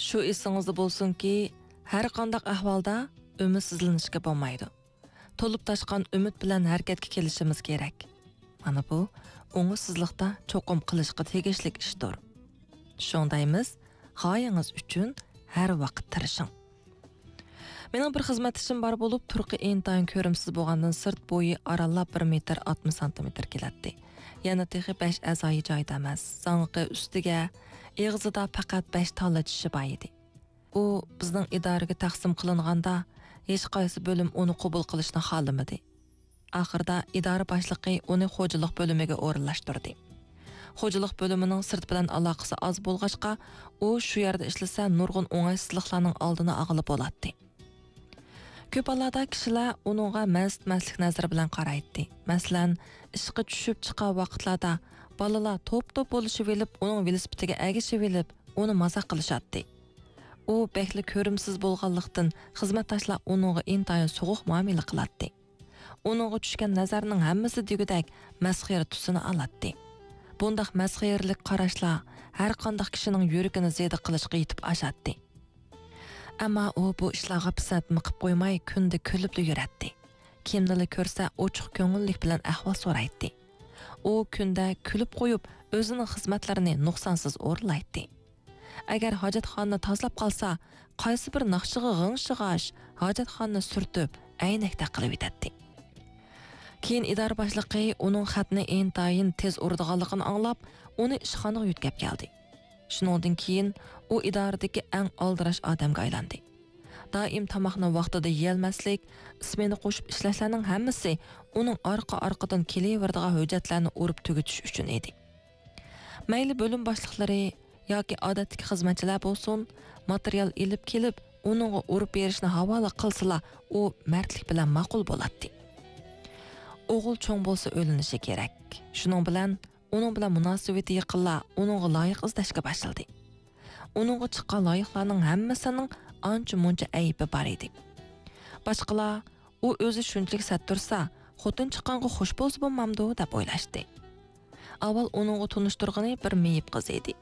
Şu esingizde bolsunki, har qandaq ahvolda ümidsizlanishga bo'lmaydi. To'lib taşqan ümid bilan harakatga kelishimiz kerak. Mana bu o'ngsizlikda cho'qim qilishga tegishli ishdir. Shundaymiz, g'oyangiz uchun har vaqt tirishing. Mening bir xizmatchim bor bo'lib, turqi intayin ko'rimsiz bo'lgandan sirt bo'yi arallab 1 metr 60 santimetr keladi. Yana texi 5 a'zoyi joyda emas, sanqi ustiga, eg'izida faqat 5 talla tishi bor edi. U bizning idoraga taqsim qilinganda hech qaysi bo'lim uni qabul qilishni xohlamadi. Oxirida idora boshlig'i uni xo'jalik bo'limiga o'rinlashtirdi. Xo'jalik bo'limining sirt bilan aloqasi oz bo'lg'achqa, u shu yerda ishlasa nurg'un o'ng'aysizliklarning oldini og'ilib bo'ladi. Ko'p alada kishilar uningga maslik nazar bilan qaraydi. Masalan, ishga tushib chiqqan vaqtlarda bolalar to'p-to'p bo'lishib olib, uning velosipediga agishib olib, uni mazaq qilishadi. U bekli ko'rimsiz bo'lganlikdan xizmatdoshlar uningga intayin so'g'uq muomala qiladi. Uningga tushgan nazarning hammasi degudak masxira tusini oladi. Bundaq masxiralik qarashlar har qanday kishining yuragini zeda qilishga yetib ashadi. Ammo u bu ishlarga pisatmi qilib qo'ymay kunda kulib yuradi. Kimni ko'rsa ochiq ko'ngillik bilan ahvol so'raydi. U kunda kulib qo'yib o'zining xizmatlarini nuqsonsiz o'rlaydi. Agar hojatxonani tozalab qolsa, qaysi bir naqshiga g'ingshig'ash hojatxonni surtib, aynakda qilib yetadi. Keyin idora boshlig'i uning xatni intayin tez uradiganligini anglab, uni ishxonaga yetkazib keldi. Shuningdan keyin u idoradagi eng oldirash odamga aylandi. Doim tomoqni vaqtida yeyolmaslik, ismini qo'shib ishlashlarning hammasi uning orqa-orqadan kelaveradigan hujjatlarni urib tugutish uchun edi. Mayli bo'lim boshliqlari yoki odatdagi xizmatchilar bo'lsin, material elib kelib, uningga urib berishni havola qilsalar, u mardlik bilan ma'qul bo'ladi. O'g'il cho'ng bo'lsa o'linishi kerak. Shuning bilan uning bilan munosabati yaqinlar uningga loyiq izlashga boshladi. Uningga chiqqan loyiqlarning hammasining ancha-muncha aybi bor edi. Boshqalar u o'zi shunchalik sattursa, xotin chiqqanga xush bo'lsa bo'lmamdi deb o'ylashdi. Avval uningga tunishtirgani bir meyib qiz edi.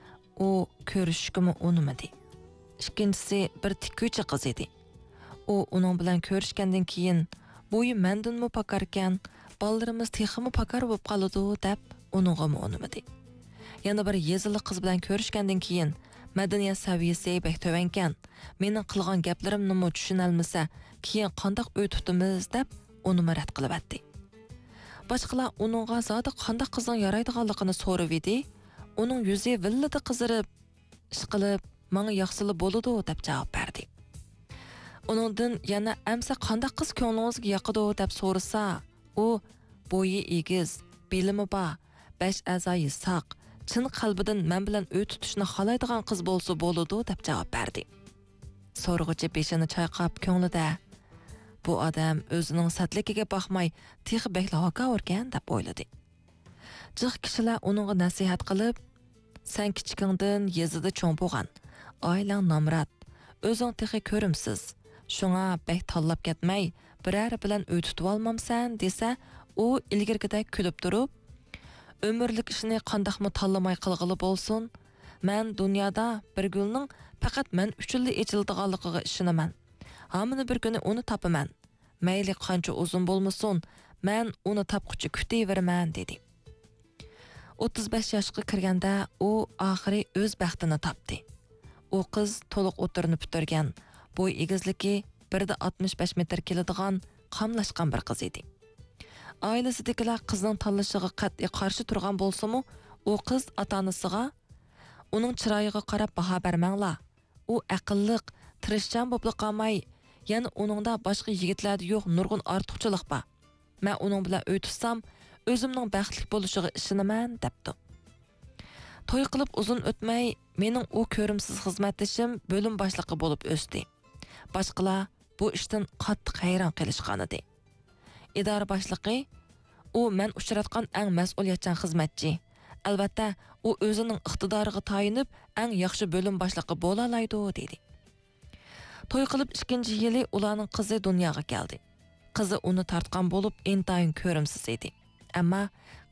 U ko'rishishga unimadi. Ikkinchisi bir tikuvchi qiz edi. U uning bilan ko'rishgandan keyin bo'yi mendanmi pakar ekan, bolalarimiz texmi pakar bo'lib qoladi deb uningga unimadi. Yana bir yezili qiz bilan ko'rishgandan keyin madaniyat saviyasi bek to'vankan, mening qilgan gaplarimni tushunolmasa, keyin qandoq uy tutamiz deb uni rad qilib atdi. Boshqalar uningga zodi qandoq qizning yaraydiganligini so'rab edi. Uning yuzi villada qizirib, ish qilib, menga yaxshili bo'ladi deb javob berdi. Uningdan yana amsa qanday qiz ko'nglingizga yoqadi deb so'rasa, u bo'yi egiz, bilimi bor, 5 a'zoyi saq, chin qalbidan men bilan uy tutishni xohlaydigan qiz bo'lsa bo'ladi deb javob berdi. So'rg'uchi beshini chayqab ko'nglida, bu odam o'zining satligiga baxmay, texi bekla hoka o'rgan deb o'yladi. Jiq kishilar uningga nasihat qilib, sen kichikingdan yezida cho'ng bo'lgan, oilang nomrat, o'zing texi ko'rimsiz, shunga bek tanlab ketmay, biror bilan uy tutib olmamsan desa, u ilgirgidek kulib turib, umrlik ishini qandaqmi tanlamay qilg'ili bo'lsin, men dunyoda bir gulning faqat men uchun echildiganligiga ishonaman. Hamini bir kuni uni topaman. Mayli qancha uzun bo'lmasin, men uni topquchi kutaverman dedi. 35 yoshga kirganda u oxiri o'z baxtini topdi. U qiz to'liq o'tirinib bitirgan, bo'y egizligi 1.65 metr keladigan, qamlashgan bir qiz edi. Oilasidagilar qizning tanlashiga qat'iy qarshi turgan bo'lsa-mu, u qiz ota-onasiga uning chiroyiga qarab baho bermanglar. U aqlliq, tirishchan bo'lib qolmay, yana uningda boshqa yigitlarda yo'q nurg'un ortiqchilik bor. Men uning bilan uy tutsam, o'zimning baxtli bo'lishiga ishonaman debdi. To'y qilib uzun o'tmay, mening u ko'rimsiz xizmatdashim bo'lim boshlig'i bo'lib o'sdi. Boshqalar bu ishdan qattiq hayron qolishgan edi. Idora boshlig'i u men uchratgan eng mas'uliyatchan xizmatchi. Albatta, u o'zining iqtidoriga tayinib, eng yaxshi bo'lim boshlig'i bo'la oladi dedi. To'y qilib 2-yili ularning qizi dunyoga keldi. Qizi uni tortgan bo'lib, intayin ko'rimsiz edi. Ammo